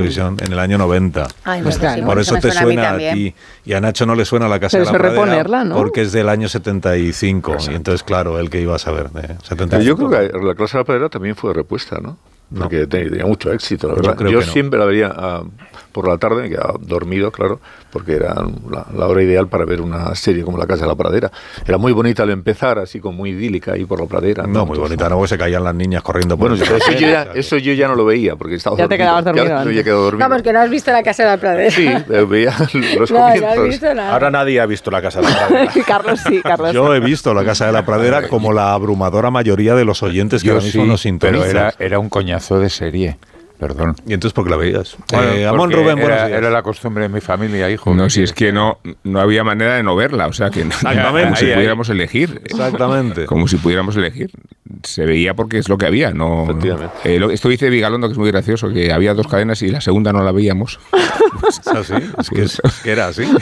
televisión en el año 90. Ay, pues Claro. Por eso te suena a también. ti. Y a Nacho no le suena La Casa Pero de la eso Pradera reponerla, ¿no? porque es del año 75. Y entonces, claro, él que iba a saber de 75. Pero yo creo que La Casa de la Pradera también fue repuesta, ¿no? No. Porque tenía mucho éxito, la verdad. creo Yo que no. siempre la veía por la tarde, me quedaba dormido, claro, porque era la hora ideal para ver una serie como La Casa de la Pradera. Era muy bonita al empezar, así como muy idílica ahí por la pradera. No, muy bonita, no, porque se caían las niñas corriendo por Bueno, el eso yo ya no lo veía, porque estaba Ya te quedabas dormido Ya antes. yo quedado dormido. Vamos, que no has visto La Casa de la Pradera. Sí, veía los No, no has comienzos. visto nada. Ahora nadie ha visto La Casa de la Pradera. Carlos sí, Carlos. Yo he visto La Casa de la Pradera como la abrumadora mayoría de los oyentes que Yo ahora mismo sí, nos pero sintonizan. era un coñazo de serie. Perdón. ¿Y entonces por qué la veías? Bueno, Amón porque Rubén, buenos días. era la costumbre de mi familia, hijo. No, si es que no había manera de no verla, o sea que no, Exactamente. como si pudiéramos elegir. Exactamente. Como si pudiéramos elegir. Se veía porque es lo que había, no. Efectivamente. Esto dice Vigalondo, que es muy gracioso, que había 2 cadenas y la segunda no la veíamos. ¿Es así? Es que era así.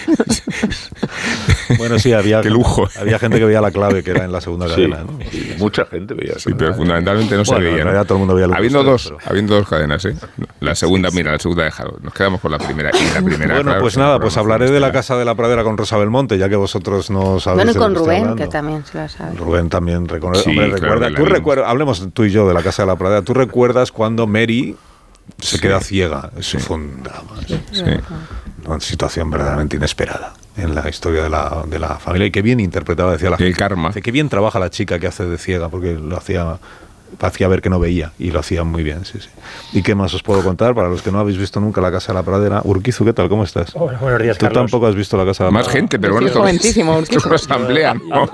Bueno, sí, había, Qué lujo. había gente que veía La Clave, que era en la segunda Sí, cadena, ¿no? y mucha gente veía eso. Sí, pero fundamentalmente no se Bueno, en veía. ¿no? realidad todo el mundo veía Lucas habiendo Tres, dos, pero- habiendo 2 cadenas, ¿eh? La segunda, mira, la segunda dejado. Nos quedamos con la primera. Y la primera, Bueno, claro, pues sí, nada, programa pues hablaré de La estaba. Casa de la Pradera con Rosa Belmonte, ya que vosotros no sabéis Bueno, y de lo con que estoy Rubén, hablando. que también se la sabe. Rubén también reconoce. Sí, Hombre, claro recuerda, que la tú vimos. recuerdas, hablemos tú y yo de La Casa de la Pradera. ¿Tú recuerdas cuando Mary se queda ciega? Eso fue un drama. Sí. Una situación verdaderamente inesperada en la historia de la familia. Y qué bien interpretaba, decía la El gente. karma. Dice, qué bien trabaja la chica que hace de ciega, porque lo hacía ver que no veía, y lo hacía muy bien, sí, sí. ¿Y qué más os puedo contar? Para los que no habéis visto nunca La Casa de la Pradera. Urquizu, ¿qué tal? ¿Cómo estás? Hola, buenos días, Tú Carlos. tampoco has visto La Casa de la Más Pradera. gente, pero Sí, bueno, es joventísimo, esto es una asamblea, ¿no?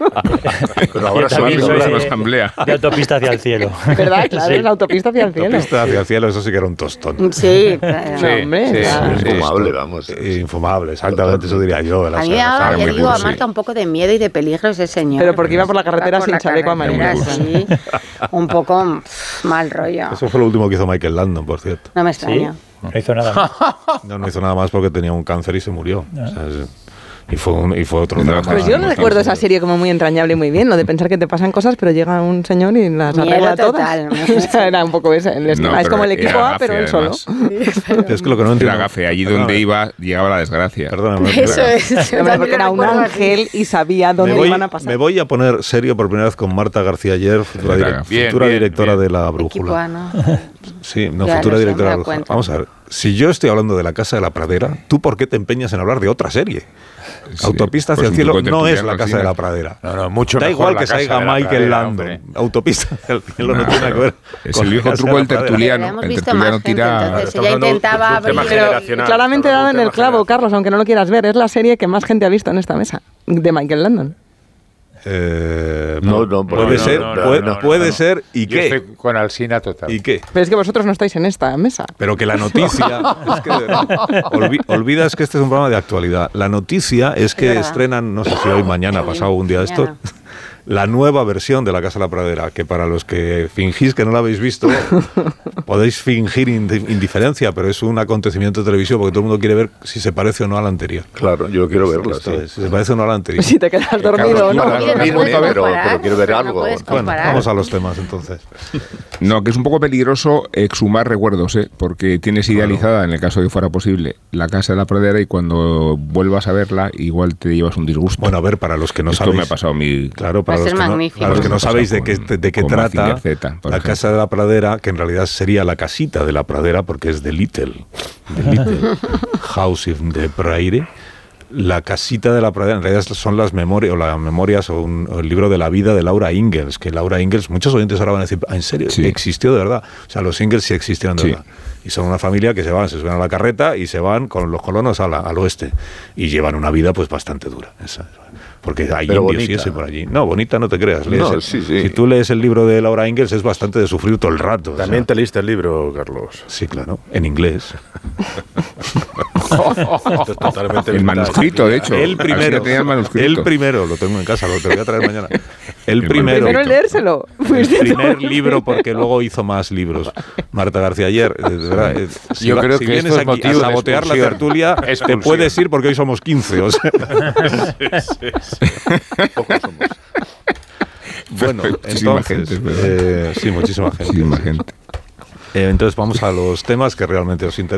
Pero ahora Yo también sí, soy es ahora- una asamblea. de autopista hacia el cielo. ¿Verdad? Claro, Sí. es la autopista hacia el cielo. Autopista hacia el cielo, eso sí que era un tostón. Sí, No, hombre, sí, claro. sí, Infumable, vamos. Infumable, exactamente, eso diría yo. A mí me daba, muy ya digo, a cursi. Marta un poco de miedo y de peligro ese señor. Pero porque iba por la carretera Iba por sin la chaleco carretera, amarillo. Sí, un poco mal rollo. Eso fue lo último que hizo Michael Landon, por cierto. No me Sí, extraña. no hizo nada más. No hizo nada más porque tenía un cáncer y se murió. O sea, y fue otro No, drama. Pues yo no no recuerdo estamos esa serie como muy entrañable y muy bien, lo de pensar que te pasan cosas, pero llega un señor y las Miedo arregla todas. total. O sea, era un poco ese. El esquema. No, Es como el pero equipo era A, pero él gafe, solo. además. Es que lo que no entiendo. Era gafe, allí donde iba, llegaba la desgracia. Perdóname. Eso es. yo Hombre, también porque lo era un recuerdo así. ángel y sabía dónde iban a pasar. Me voy a poner serio por primera vez con Marta García Ayer, futura, Bien, futura bien, directora bien. de La Equipo Brújula. A, ¿no? Sí, no, Ya futura lo sé, directora me de he La dado Brújula. cuenta. Vamos a ver, si yo estoy hablando de La Casa de la Pradera, ¿tú por qué te empeñas en hablar de otra serie? Sí, Autopista hacia pues el un cielo poco no es tertuliano La al Casa de final. la Pradera. No, mucho Da mejor igual La que Casa salga de la Michael Pradera, Landon. hombre. Autopista hacia el cielo no No, tiene nada que ver. Es con el La viejo Casa truco de del la Pradera. tertuliano. Hemos El visto tertuliano más gente, tira. entonces Estamos ella hablando intentaba de un tema abrir... generacional. Claramente Estamos dado hablando en de el un tema clavo, Carlos, aunque no lo quieras ver. Es la serie que más gente ha visto en esta mesa, de Michael Landon. Puede ser, puede ser, ¿y Yo qué? estoy con Alsina total. ¿Y qué? Pero es que vosotros no estáis en esta mesa. Pero que la noticia es que olvidas que este es un programa de actualidad. La noticia es que verdad. estrenan, no sé si hoy, mañana, pasado un día de esto, Mañana. la nueva versión de La Casa de la Pradera, que para los que fingís que no la habéis visto, podéis fingir indiferencia, pero es un acontecimiento televisivo porque todo el mundo quiere ver si se parece o no a la anterior. Claro, yo quiero verla. Esto Sí. es, si se parece o no a la anterior. Si te quedas dormido o no. Carlos, Mira, no Mira, puedes pero comparar, quiero ver no algo. puedes Bueno, comparar. vamos a los temas entonces. No, que es un poco peligroso exhumar recuerdos, ¿eh? Porque tienes idealizada, en el caso de que fuera posible, La Casa de la Pradera y cuando vuelvas a verla, igual te llevas un disgusto. Bueno, a ver, para los que no Esto sabéis... me ha pasado a mí. Claro, para Va a los, ser que no, magnífico. para los que no Esto sabéis de pasa qué con trata Mazinger Z, por La ejemplo. Casa de la Pradera, que en realidad sería la casita de la pradera, porque es de Little House in the Prairie. La casita de la pradera, en realidad son las memorias, o las memorias, o el libro de la vida de Laura Ingalls, que Laura Ingalls, muchos oyentes ahora van a decir, ¿en serio? Sí. ¿Existió de verdad? O sea, los Ingalls sí existieron de Sí. verdad. Y son una familia que se suben a la carreta y se van con los colonos al oeste. Y llevan una vida pues bastante dura. Porque hay Pero indios y bonita. eso por allí. No, bonita no te creas. No, sí. Si tú lees el libro de Laura Ingalls es bastante de sufrir todo el rato. También te leíste el libro, Carlos. Sí, claro, en inglés. Esto es totalmente El vital. manuscrito, de hecho. El Alsina primero, tenía el manuscrito. lo tengo en casa, lo te voy a traer mañana. El primero. Primero leérselo. El Fuiste tú. primer libro, porque luego hizo más libros. Marta García Ayer, de verdad, Yo creo si que vienes esto es aquí a motivo de sabotear la expulsión. tertulia, te Expulsión. puedes ir porque hoy somos 15. O sea. Pocos somos. Bueno, Muchísima entonces, gente, es verdad. sí, muchísima gente. Muchísima gente. Entonces vamos a los temas que realmente os interesan.